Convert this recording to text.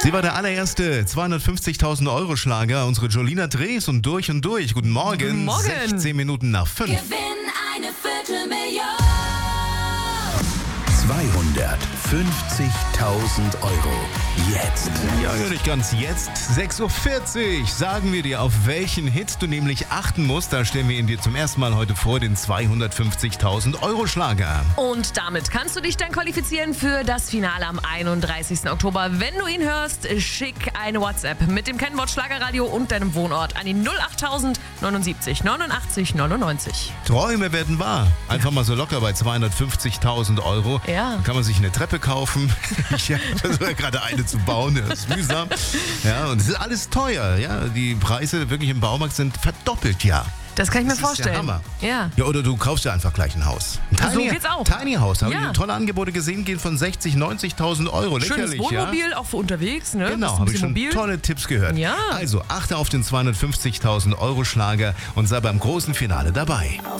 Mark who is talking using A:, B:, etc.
A: Sie war der allererste 250.000 Euro Schlager, unsere Jolina Drees und durch und durch. Guten Morgen.
B: Guten Morgen.
A: 16 Minuten nach 5.
C: Gewinn eine Viertelmillion.
D: 250.000 Euro. Jetzt.
A: Ja, nicht ganz jetzt. 6.40 Uhr sagen wir dir, auf welchen Hit du nämlich achten musst. Da stellen wir ihn dir zum ersten Mal heute vor, den 250.000 Euro Schlager.
B: Und damit kannst du dich dann qualifizieren für das Finale am 31. Oktober. Wenn du ihn hörst, schick eine WhatsApp mit dem Kennwort Schlagerradio und deinem Wohnort an die 08000 79 89 99.
A: Träume werden wahr. Einfach mal so locker bei 250.000 Euro.
B: Ja.
A: Dann kann man sich eine Treppe kaufen. Ich versuche gerade eine zu bauen. Das ist mühsam. Ja, und es ist alles teuer. Ja, die Preise wirklich im Baumarkt sind verdoppelt, ja.
B: Das kann ich mir
A: Das ist
B: vorstellen.
A: der Hammer.
B: Ja.
A: Ja, oder du kaufst ja einfach gleich ein Haus. Ein
B: So geht's auch.
A: Tiny House. Habe
B: Ja.
A: ich tolle Angebote gesehen, gehen von 60.000, 90.000 Euro.
B: Schönes
A: Lächerlich, ja.
B: Wohnmobil, auch für unterwegs, ne?
A: Genau,
B: Bist ein
A: habe ich
B: bisschen
A: schon
B: mobil.
A: tolle Tipps gehört.
B: Ja.
A: Also achte auf den 250.000 Euro Schlager und sei beim großen Finale dabei.